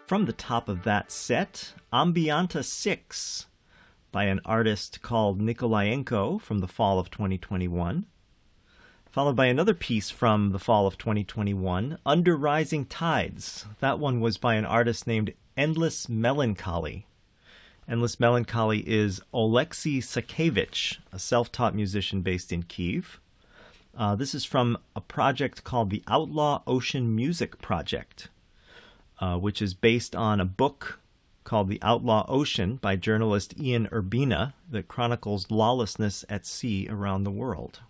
From the top of that set, Ambianta 6 by an artist called Nikolayenko from the fall of 2021. Followed by another piece from the fall of 2021, Under Rising Tides. That one was by an artist named Endless Melancholy. Endless Melancholy is Oleksiy Sakevich, a self-taught musician based in Kyiv. This is from a project called the Outlaw Ocean Music Project, which is based on a book called The Outlaw Ocean by journalist Ian Urbina that chronicles lawlessness at sea around the world.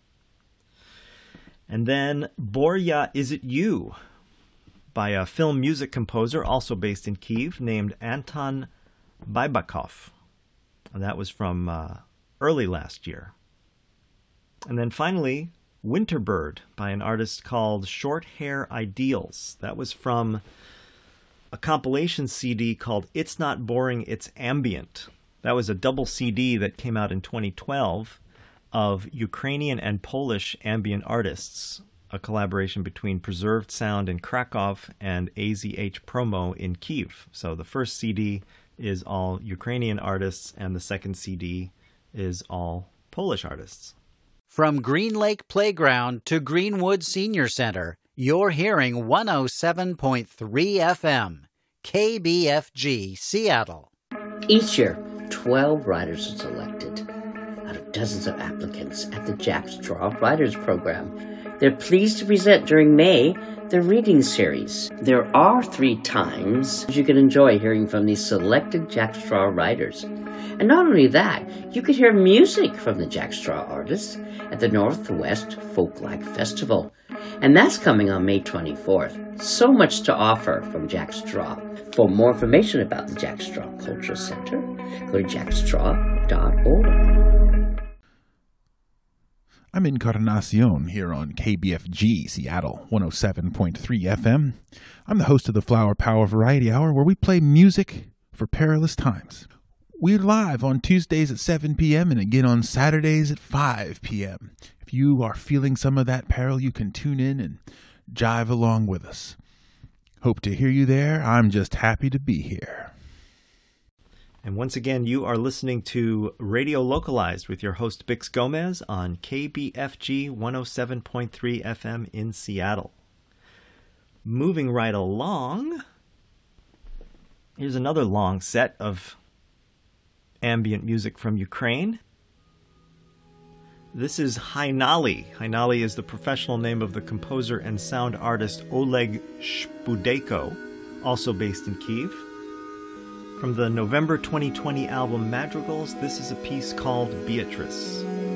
And then Borya Is It You by a film music composer also based in Kyiv named Anton Baibakov. And that was from early last year. And then finally, Winterbird by an artist called Short Hair Ideals. That was from a compilation CD called It's Not Boring, It's Ambient. That was a double CD that came out in 2012 of Ukrainian and Polish ambient artists, a collaboration between Preserved Sound in Krakow and AZH Promo in Kyiv. So the first CD is all Ukrainian artists, and the second CD is all Polish artists. From Green Lake Playground to Greenwood Senior Center, you're hearing 107.3 FM, KBFG, Seattle. Each year, 12 writers are selected out of dozens of applicants at the Jack Straw Writers Program. They're pleased to present during May the reading series. There are 3 times you can enjoy hearing from these selected Jack Straw writers. And not only that, you could hear music from the Jack Straw artists at the Northwest Folklife Festival. And that's coming on May 24th. So much to offer from Jack Straw. For more information about the Jack Straw Cultural Center, go to jackstraw.org. I'm Encarnacion here on KBFG Seattle 107.3 FM. I'm the host of the Flower Power Variety Hour, where we play music for perilous times. We're live on Tuesdays at 7 p.m. and again on Saturdays at 5 p.m. If you are feeling some of that peril, you can tune in and jive along with us. Hope to hear you there. I'm just happy to be here. And once again, you are listening to Radio Localized with your host, Bix Gomez, on KBFG 107.3 FM in Seattle. Moving right along, here's another long set of ambient music from Ukraine. This is Hainali. Hainali is the professional name of the composer and sound artist Oleg Shpudeyko, also based in Kyiv. From the November 2020 album Madrigals, this is a piece called Beatrice.